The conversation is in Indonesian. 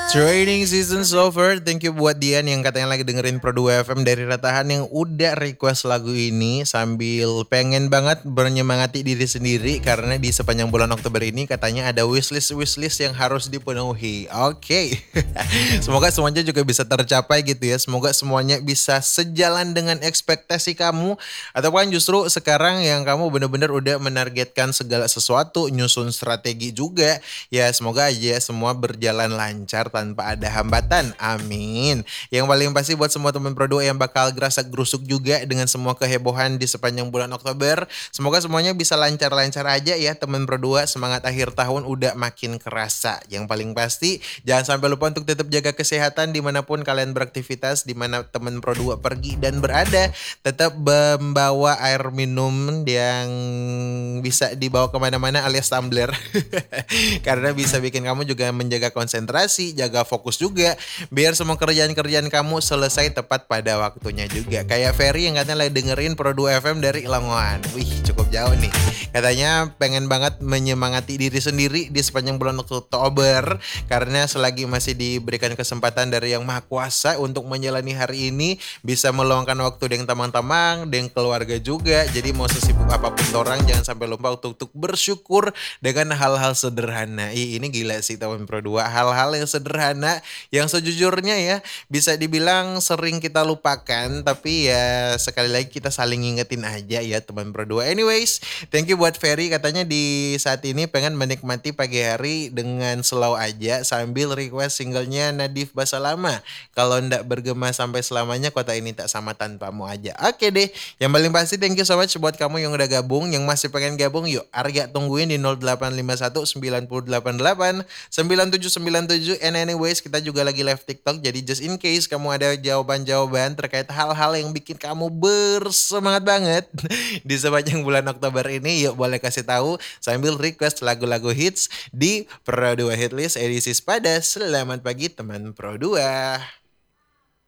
Training season's over. Thank you buat Dian yang katanya lagi dengerin Pro 2 FM dari Ratahan yang udah request lagu ini sambil pengen banget menyemangati diri sendiri karena di sepanjang bulan Oktober ini katanya ada wishlist yang harus dipenuhi. Oke. Semoga semuanya juga bisa tercapai gitu ya. Semoga semuanya bisa sejalan dengan ekspektasi kamu ataupun justru sekarang yang kamu benar-benar udah menargetkan segala sesuatu, nyusun strategi juga. Ya semoga aja semua berjalan lancar tanpa ada hambatan. Amin. Yang paling pasti buat semua teman Pro2 yang bakal gerasak gerusuk juga dengan semua kehebohan di sepanjang bulan Oktober. Semoga semuanya bisa lancar-lancar aja ya teman Pro2. Semangat akhir tahun udah makin kerasa. Yang paling pasti jangan sampai lupa untuk tetap jaga kesehatan dimanapun kalian beraktivitas, dimana teman Pro2 pergi dan berada. Tetap membawa air minum yang bisa dibawa kemana-mana alias tumbler. Karena bisa bikin kamu juga menjaga konsentrasi, jaga fokus juga, biar semua kerjaan-kerjaan kamu selesai tepat pada waktunya juga. Kayak Ferry yang katanya lagi dengerin Pro 2 FM dari Lamongan. Wih, cukup jauh nih. Katanya pengen banget menyemangati diri sendiri di sepanjang bulan Oktober karena selagi masih diberikan kesempatan dari Yang Maha Kuasa untuk menjalani hari ini, bisa meluangkan waktu dengan teman-teman, dengan keluarga juga. Jadi mau sesibuk apapun orang jangan sampai lupa untuk bersyukur dengan hal-hal sederhana. Ini gila sih teman Pro 2. Hal-hal yang sederhana yang sejujurnya ya bisa dibilang sering kita lupakan, tapi ya sekali lagi kita saling ngingetin aja ya teman Pro 2. Anyways, thank you buat Ferry katanya di saat ini pengen menikmati pagi hari dengan slow aja sambil request singlenya Nadif Basalama. Kalau ndak bergema sampai selamanya kota ini tak sama tanpamu aja. Oke deh, yang paling pasti thank you so much buat kamu yang udah gabung, yang masih pengen gabung yuk Arya tungguin di 0851 988 9797. And anyways kita juga lagi live TikTok, jadi just in case kamu ada jawaban-jawaban terkait hal-hal yang bikin kamu bersemangat banget di sepanjang bulan Oktober ini, yuk boleh kasih tahu sambil request lagu-lagu hits di Pro 2 Hitlist edisi Spada. Selamat pagi teman Pro 2.